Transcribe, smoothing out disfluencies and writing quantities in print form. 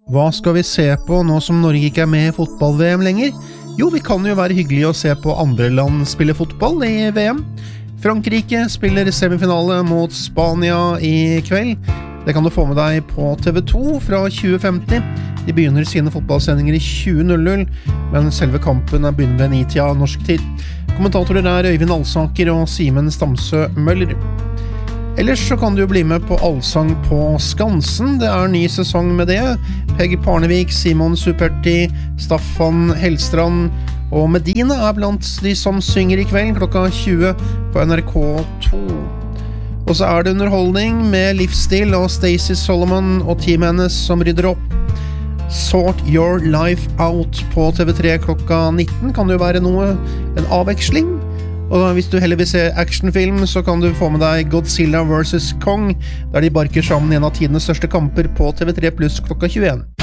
Hva skal vi se på nå som Norge ikke med i fotball-VM lenger? Jo, vi kan jo være hyggelige å se på andre land spille fotball i VM. Frankrike spiller semifinale mot Spania i kveld. Det kan du få med deg på TV2 fra 2050. De begynner sine fotballsendinger i 20.00, men selve kampen begynner ved 9-tida norsk tid. Kommentatorer Øyvind Alsaker og Simen Stamsø Møller. Ellers så kan du bli med på Allsang på Skansen. Det ny sesong med det. Peggy Parnevik, Simon Superti, Staffan Hellstrand og Medina blant de som synger i kveld klokka 20 på NRK2. Og så det underholdning med Livsstil og Stacey Solomon og teamet hennes som rydder opp. Sort Your Life Out på TV3 klokka 19 kan det jo være en avveksling. Og hvis du heller vil se actionfilm, så kan du få med deg Godzilla vs. Kong, der de barker sammen en av tidenes største kamper på TV3 Plus klokka 21.